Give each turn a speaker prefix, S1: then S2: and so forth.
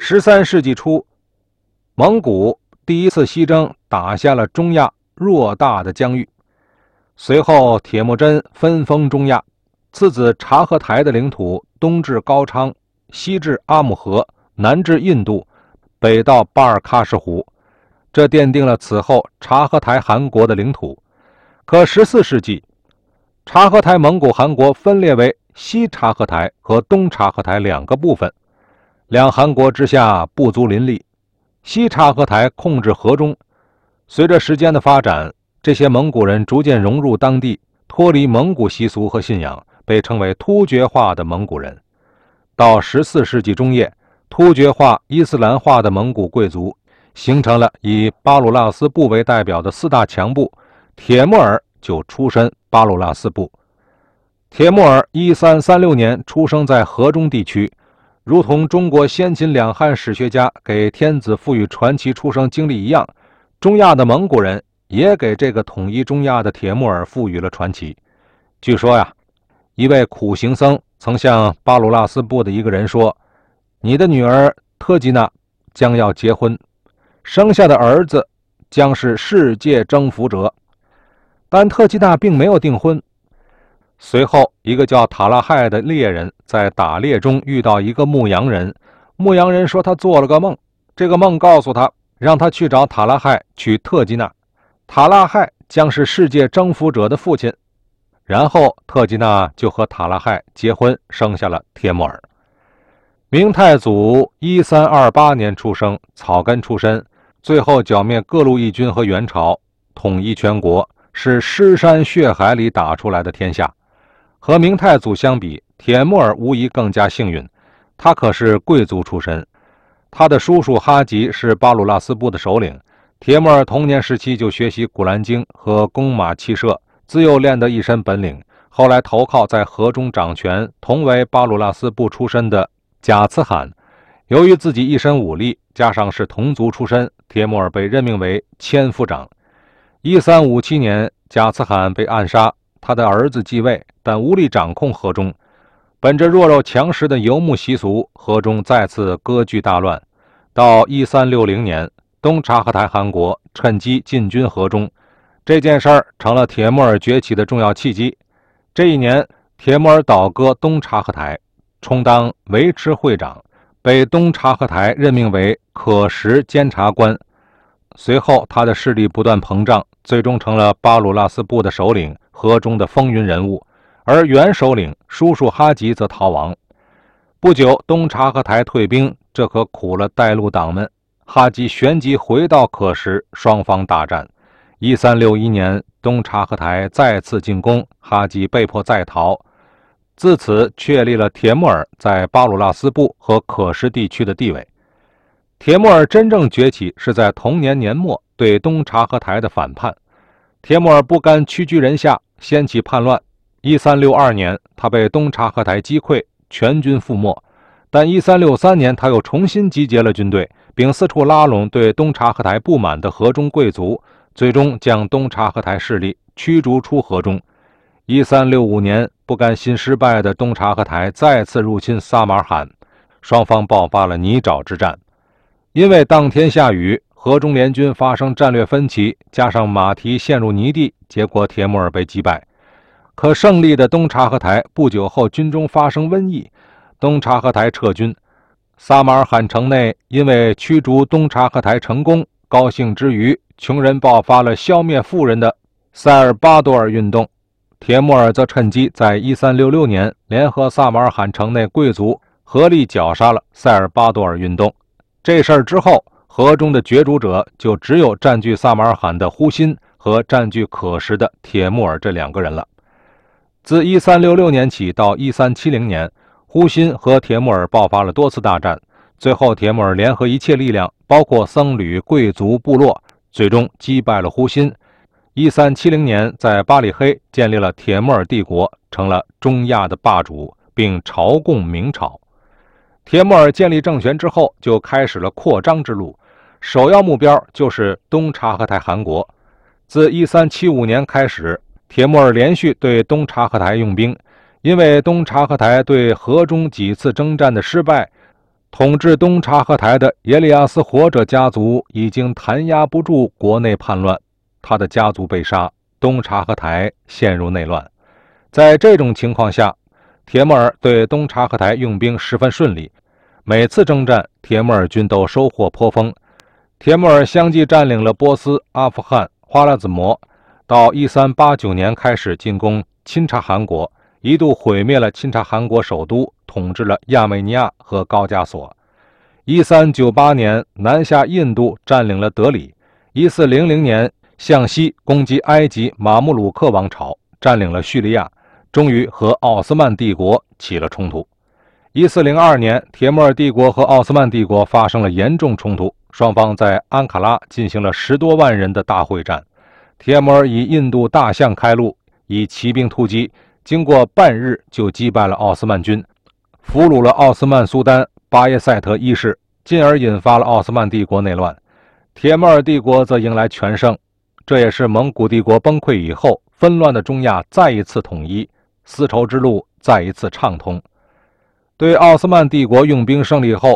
S1: 13世纪初，蒙古第一次西征打下了中亚偌大的疆域。随后铁木真分封中亚，次子察合台的领土东至高昌，西至阿姆河，南至印度，北到巴尔喀什湖，这奠定了此后察合台汗国的领土。可14世纪，察合台蒙古汗国分裂为西察合台和东察合台两个部分，两汗国之下不足林立。西察合台控制河中，随着时间的发展，这些蒙古人逐渐融入当地，脱离蒙古习俗和信仰，被称为突厥化的蒙古人。到14世纪中叶，突厥化、伊斯兰化的蒙古贵族形成了以巴鲁纳斯部为代表的四大强部，铁木儿就出身巴鲁纳斯部。铁木儿1336年出生在河中地区，如同中国先秦两汉史学家给天子赋予传奇出生经历一样，中亚的蒙古人也给这个统一中亚的铁木儿赋予了传奇。据说呀，一位苦行僧曾向巴鲁纳斯部的一个人说：“你的女儿特吉娜将要结婚，生下的儿子将是世界征服者。”但特吉娜并没有订婚。随后，一个叫塔拉亥的猎人在打猎中遇到一个牧羊人，牧羊人说他做了个梦，这个梦告诉他，让他去找塔拉亥娶特吉娜，塔拉亥将是世界征服者的父亲。然后特吉娜就和塔拉亥结婚，生下了铁木儿。明太祖1328年出生，草根出身，最后剿灭各路义军和元朝，统一全国，是尸山血海里打出来的天下。和明太祖相比，铁木儿无疑更加幸运，他可是贵族出身。他的叔叔哈吉是巴鲁纳斯部的首领，铁木儿童年时期就学习古兰经和弓马骑射，自幼练得一身本领。后来投靠在河中掌权，同为巴鲁纳斯部出身的贾茨罕。由于自己一身武力，加上是同族出身，铁木儿被任命为千夫长。1357年，贾茨罕被暗杀，他的儿子继位，但无力掌控河中。本着弱肉强食的游牧习俗，河中再次割据大乱。到1360年，东察合台汗国趁机进军河中，这件事儿成了铁木儿崛起的重要契机。这一年，铁木儿倒戈东察合台，充当维持会长，被东察合台任命为可什监察官。随后他的势力不断膨胀，最终成了巴鲁纳斯部的首领，河中的风云人物。而原首领叔叔哈吉则逃亡。不久，东察合台退兵，这可苦了带路党们。哈吉旋即回到可什，双方大战。1361年，东察合台再次进攻，哈吉被迫再逃。自此确立了铁木儿在巴鲁纳斯部和可什地区的地位。铁木儿真正崛起是在同年年末对东察合台的反叛。铁木儿不甘屈居人下，掀起叛乱。1362年，他被东察合台击溃，全军覆没。但1363年，他又重新集结了军队，并四处拉拢对东察合台不满的河中贵族，最终将东察合台势力驱逐出河中。1365年，不甘心失败的东察合台再次入侵撒马尔罕，双方爆发了泥沼之战。因为当天下雨，河中联军发生战略分歧，加上马蹄陷入泥地，结果铁木儿被击败。可胜利的东察合台不久后军中发生瘟疫，东察合台撤军。撒马尔罕城内因为驱逐东察合台成功，高兴之余，穷人爆发了消灭富人的塞尔巴多尔运动。铁木儿则趁机在1366年联合撒马尔罕城内贵族合力绞杀了塞尔巴多尔运动。这事儿之后，河中的角逐者就只有占据撒马尔罕的忽辛和占据可什的铁木儿这两个人了。自1366年起到1370年，忽辛和铁木儿爆发了多次大战，最后铁木儿联合一切力量，包括僧侣、贵族、部落，最终击败了忽辛。1370年，在巴里黑建立了铁木儿帝国，成了中亚的霸主，并朝贡明朝。铁木儿建立政权之后，就开始了扩张之路，首要目标就是东察合台汗国。自1375年开始，铁木儿连续对东察合台用兵，因为东察合台对河中几次征战的失败， 统治东察合台的耶利亚斯活者家族已经弹压不住国内叛乱，他的家族被杀，东察合台陷入内乱。在这种情况下，铁木儿对东察合台用兵十分顺利，每次征战，铁木儿军都收获颇丰。铁木儿相继占领了波斯、阿富汗、花剌子模，到1389年开始进攻钦察汗国，一度毁灭了钦察汗国首都，统治了亚美尼亚和高加索。1398年南下印度，占领了德里。1400年向西攻击埃及马穆鲁克王朝，占领了叙利亚，终于和奥斯曼帝国起了冲突。1402年，铁木儿帝国和奥斯曼帝国发生了严重冲突，双方在安卡拉进行了10多万人的大会战。铁木儿以印度大象开路，以骑兵突击，经过半日就击败了奥斯曼军，俘虏了奥斯曼苏丹巴耶塞特一世，进而引发了奥斯曼帝国内乱。铁木儿帝国则迎来全胜，这也是蒙古帝国崩溃以后，纷乱的中亚再一次统一，丝绸之路再一次畅通。对奥斯曼帝国用兵胜利后，